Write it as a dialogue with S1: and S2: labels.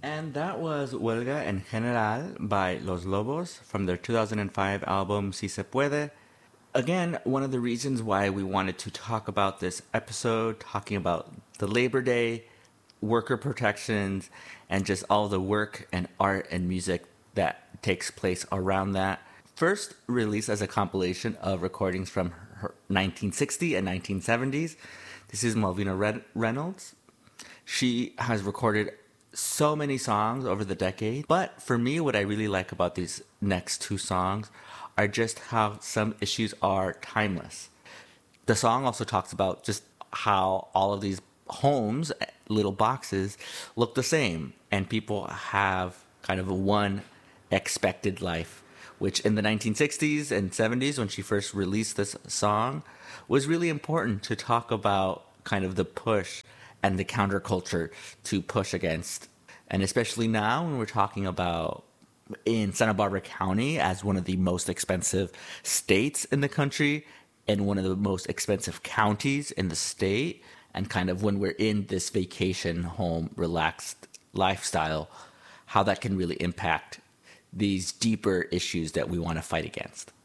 S1: And that was Huelga en General by Los Lobos from their 2005 album Si Se Puede. Again, one of the reasons why we wanted to talk about this episode, talking about the Labor Day, worker protections, and just all the work and art and music that takes place around that. First released as a compilation of recordings from her 1960 and 1970s. This is Malvina Reynolds. She has recorded so many songs over the decade, but for me, what I really like about these next two songs are just how some issues are timeless. The song also talks about just how all of these homes, little boxes, look the same, and people have kind of a one expected life, which in the 1960s and 70s, when she first released this song, was really important to talk about kind of the push and the counterculture to push against. And especially now when we're talking about in Santa Barbara County as one of the most expensive states in the country and one of the most expensive counties in the state, and kind of when we're in this vacation home relaxed lifestyle, how that can really impact these deeper issues that we want to fight against.